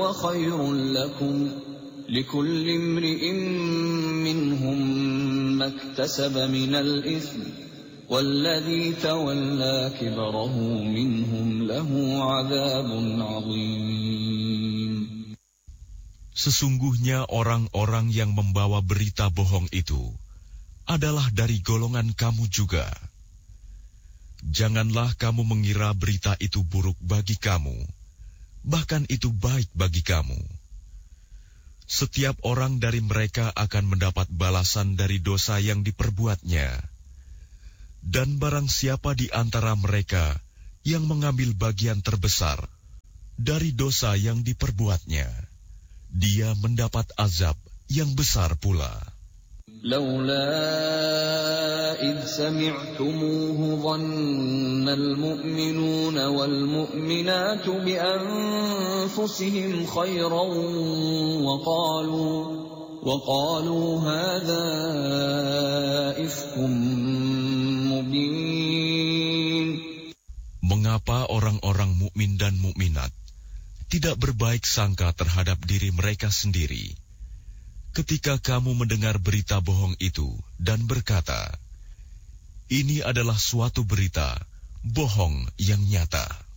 وخير لكم لكل امرئ منهم ما اكتسب من الإثم والذي تولى كبره منهم له عذاب عظيم. Sesungguhnya orang-orang yang membawa berita bohong itu adalah dari golongan kamu juga. Janganlah kamu mengira berita itu buruk bagi kamu, bahkan itu baik bagi kamu. Setiap orang dari mereka akan mendapat balasan dari dosa yang diperbuatnya. Dan barang siapa di antara mereka yang mengambil bagian terbesar dari dosa yang diperbuatnya, dia mendapat azab yang besar pula. لولا إذ سمعتموه ظن المؤمنون والمؤمنات بأنفسهم خيرا وقالوا هذا إفك مبين. Mengapa orang-orang mukmin dan mukminat tidak berbaik sangka terhadap diri mereka sendiri ketika kamu mendengar berita bohong itu dan berkata, ini adalah suatu berita bohong yang nyata.